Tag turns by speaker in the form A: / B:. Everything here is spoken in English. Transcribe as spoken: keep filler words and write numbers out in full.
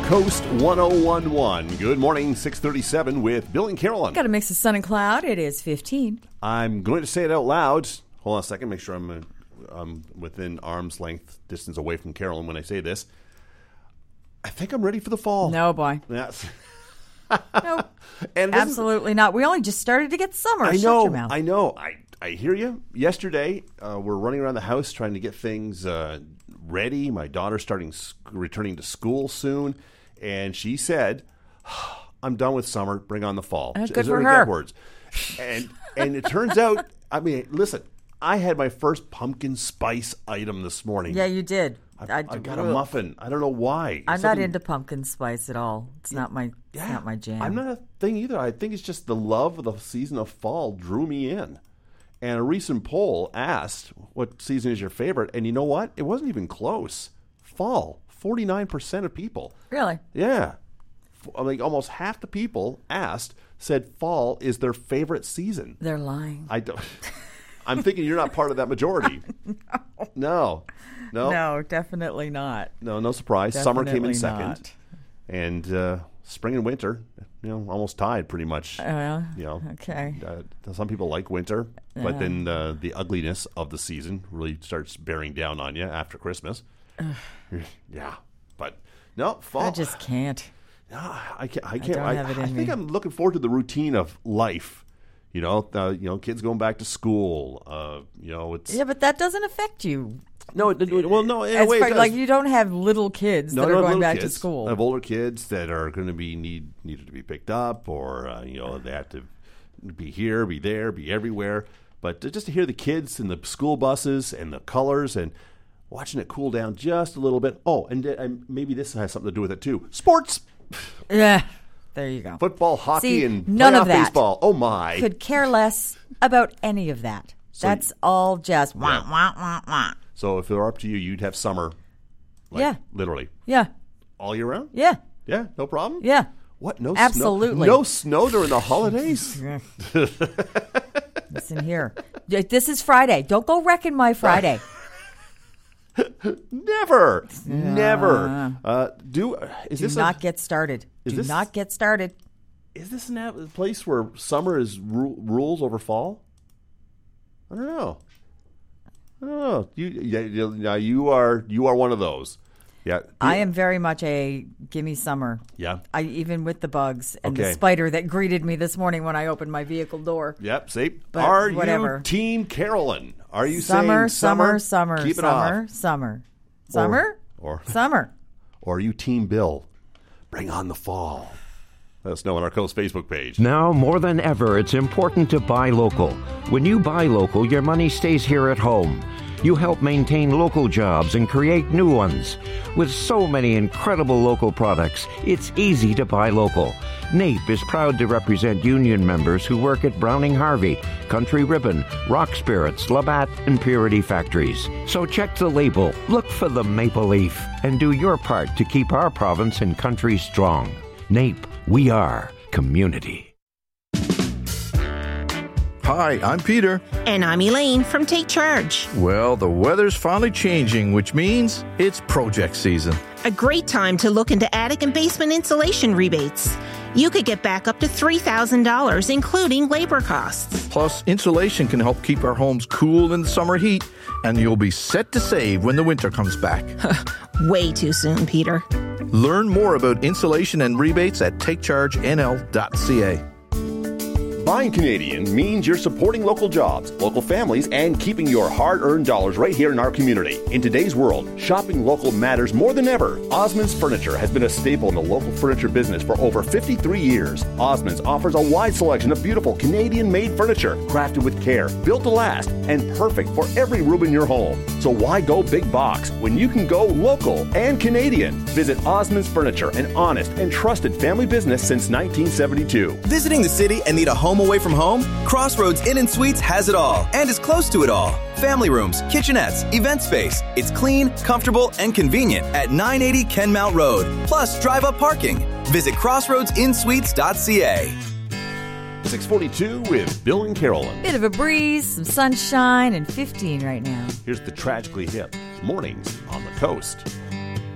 A: Coast one oh one point one. Good morning, six thirty-seven with Bill and Carolyn.
B: Got a mix of sun and cloud. It is fifteen.
A: I'm going to say it out loud. Hold on a second. Make sure I'm, uh, I'm within arm's length distance away from Carolyn when I say this. I think I'm ready for the fall.
B: No, boy.
A: Yes.
B: Nope.
A: And
B: Absolutely not. We only just started to get summer.
A: I
B: Shut
A: know.
B: your mouth.
A: I know. I, I hear you. Yesterday, uh, we're running around the house trying to get things uh, ready. My daughter's starting returning to school soon. And she said, I'm done with summer. Bring on the fall.
B: Uh, good
A: Is
B: for
A: her
B: her.
A: exact words. And, and it turns out, I mean, listen, I had my first pumpkin spice item this morning.
B: Yeah, you did.
A: I've,
B: I,
A: I've got a muffin. I don't know why.
B: I'm
A: Something,
B: not into pumpkin spice at all. It's not my
A: yeah,
B: it's not my jam.
A: I'm not a thing either. I think it's just the love of the season of fall drew me in. And a recent poll asked, what season is your favorite? And you know what? It wasn't even close. Fall. forty-nine percent of people.
B: Really?
A: Yeah. I mean, almost half the people asked said fall is their favorite season.
B: They're lying.
A: I don't. I'm thinking you're not part of that majority. no. No.
B: No, definitely not.
A: No, no surprise. Summer came in
B: Definitely
A: second.
B: not.
A: And uh, spring and winter, you know, almost tied pretty much.
B: Uh,
A: you know,
B: okay.
A: Uh, some people like winter,
B: Yeah.
A: but then uh, the ugliness of the season really starts bearing down on you after Christmas. yeah, but no, fall.
B: I just can't.
A: No, I can't. I can't.
B: don't
A: I,
B: have it in
A: I think
B: me.
A: I'm looking forward to the routine of life. You know, uh, you know, kids going back to school. Uh, you know, it's
B: Yeah, but that doesn't affect you.
A: no. It, well, no. In a
B: As
A: way,
B: far,
A: it does.
B: like you don't have little kids
A: No,
B: that
A: I
B: are
A: don't have
B: going
A: little
B: back
A: kids.
B: to school.
A: I have older kids that are going to be need needed to be picked up, or uh, you know, they have to be here, be there, be everywhere. But to, just to hear the kids and the school buses and the colors and watching it cool down just a little bit. Oh, and, and maybe this has something to do with it too. Sports,
B: Yeah, there you go.
A: football, hockey,
B: See,
A: and
B: none of
A: playoff
B: that.
A: baseball. Oh my!
B: Could care less about any of that.
A: So-
B: That's all just wah, wah, wah, wah.
A: So if it were up to you, you'd have summer. Like,
B: Yeah.
A: literally
B: Yeah,
A: all year round.
B: yeah,
A: Yeah, no problem.
B: yeah.
A: What? No
B: Absolutely.
A: snow. No snow during the holidays.
B: Listen here. This is Friday. Don't go wrecking my Friday.
A: Never, never. Uh, do is
B: Do
A: this
B: not
A: a,
B: get started.
A: is
B: Do
A: this-
B: not get started.
A: is this a place where summer is ru- rules over fall? I don't know. I don't know. You, yeah, you, now you are you are one of those. Yeah,
B: I am very much a gimme summer.
A: Yeah.
B: I even with the bugs and
A: Okay.
B: the spider that greeted me this morning when I opened my vehicle door.
A: Yep. See,
B: But
A: are
B: whatever.
A: you Team Carolyn? Are you
B: Summer,
A: saying
B: summer, summer,
A: Keep it
B: summer,
A: off.
B: summer, summer,
A: or
B: summer.
A: or are you Team Bill? Bring on the fall. Let us know on our Coast Facebook page.
C: Now, more than ever, it's important to buy local. When you buy local, your money stays here at home. You help maintain local jobs and create new ones. With so many incredible local products, it's easy to buy local. NAPE is proud to represent union members who work at Browning Harvey, Country Ribbon, Rock Spirits, Labatt, and Purity Factories. So check the label, look for the maple leaf, and do your part to keep our province and country strong. NAPE, we are community.
D: Hi, I'm Peter.
E: And I'm Elaine from Take Charge.
D: Well, the weather's finally changing, which means it's project season.
E: A great time to look into attic and basement insulation rebates. You could get back up to three thousand dollars, including labor costs.
D: Plus, insulation can help keep our homes cool in the summer heat, and you'll be set to save when the winter comes back.
E: Way too soon, Peter.
D: Learn more about insulation and rebates at take charge n l dot c a.
A: Buying Canadian means you're supporting local jobs, local families, and keeping your hard-earned dollars right here in our community. In today's world, shopping local matters more than ever. Osmond's Furniture has been a staple in the local furniture business for over fifty-three years. Osmond's offers a wide selection of beautiful Canadian-made furniture, crafted with care, built to last, and perfect for every room in your home. So why go big box when you can go local and Canadian? Visit Osmond's Furniture, an honest and trusted family business since nineteen seventy-two.
F: Visiting the city and need a home away from home? Crossroads Inn and Suites has it all and is close to it all. Family rooms, kitchenettes, event space. It's clean, comfortable, and convenient at nine eighty Kenmount Road. Plus drive-up parking. Visit crossroads in suites dot c a.
A: six forty-two with Bill and Carolyn.
B: Bit of a breeze, some sunshine, and fifteen right now.
A: Here's the Tragically Hip Mornings on the Coast.